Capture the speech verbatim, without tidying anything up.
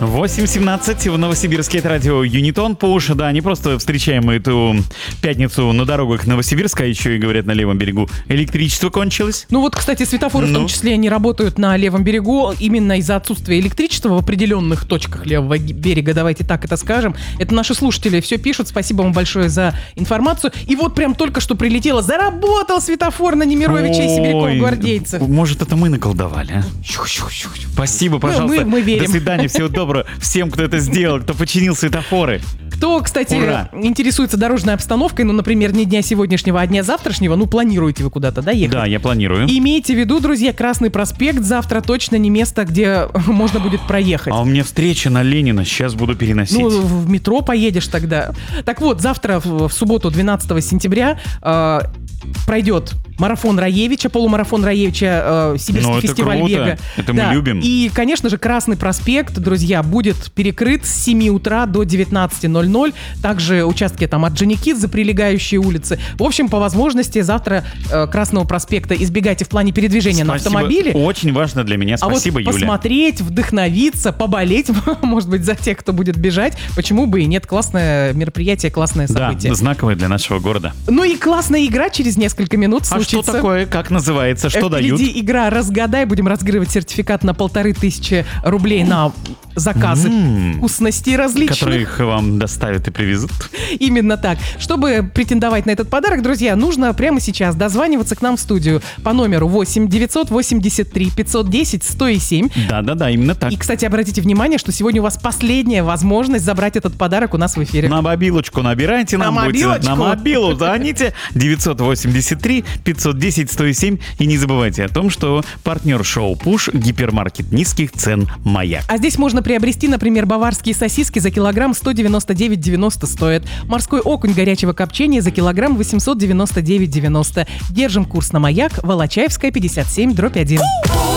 восемь семнадцать в Новосибирске. Это радио Юнитон. По уши, да, не просто встречаем эту пятницу на дорогах Новосибирска, а еще и, говорят, на левом берегу электричество кончилось. Ну вот, кстати, светофоры ну. в том числе, они работают на левом берегу именно из-за отсутствия электричества в определенных точках левого берега, давайте так это скажем. Это наши слушатели все пишут, спасибо вам большое за информацию. И вот прям только что прилетело, заработал светофор на Немировича и Сибиряков-гвардейцев. Может, это мы наколдовали, а? Спасибо, пожалуйста. Мы, мы верим. До свидания, всего доброго всем, кто это сделал, кто починил светофоры. Кто, кстати, Ура. интересуется дорожной обстановкой, ну, например, не дня сегодняшнего, а дня завтрашнего, ну, планируете вы куда-то, да, ехать? Да, я планирую. Имейте в виду, друзья, Красный проспект завтра точно не место, где можно будет проехать. А у меня встреча на Ленина, сейчас буду переносить. Ну, в метро поедешь тогда. Так вот, завтра, в, в субботу, двенадцатого сентября, э, пройдет марафон Раевича, полумарафон Раевича, э, Сибирский ну, это фестиваль круто. бега. Это да. мы любим. И, конечно же, Красный проспект, друзья, будет перекрыт с семи утра до девятнадцати ноль-ноль. Также участки там от Джаникидзе, прилегающие улицы. В общем, по возможности завтра э, Красного проспекта избегайте в плане передвижения Спасибо. на автомобиле. Очень важно для меня. Спасибо, а вот Юля. Посмотреть, вдохновиться, поболеть, может быть, за тех, кто будет бежать. Почему бы и нет? Классное мероприятие, классное событие. Да, знаковое для нашего города. Ну и классная игра через несколько минут случится. А что такое? Как называется? Что Впереди дают? Впереди игра «Разгадай». Будем разыгрывать сертификат на полторы тысячи рублей на заказы м-м, вкусностей различных. Которых вам доставят и привезут. Именно так. Чтобы претендовать на этот подарок, друзья, нужно прямо сейчас дозваниваться к нам в студию по номеру восемь девятьсот восемьдесят три пятьсот десять сто семь. Да-да-да, именно так. И, кстати, обратите внимание, что сегодня у вас последняя возможность забрать этот подарок у нас в эфире. На мобилочку набирайте нам. На будете, мобилочку? На мобилу звоните. девятьсот восемьдесят три пятьсот десять сто семь. И не забывайте о том, что партнер шоу «Пуш» — гипермаркет низких цен «Маяк». А здесь можно приобрести, например, баварские сосиски за килограмм сто девяносто девять девяносто стоит. Морской окунь горячего копчения за килограмм восемьсот девяносто девять девяносто. Держим курс на «Маяк», Волочаевская, пятьдесят семь, дробь один.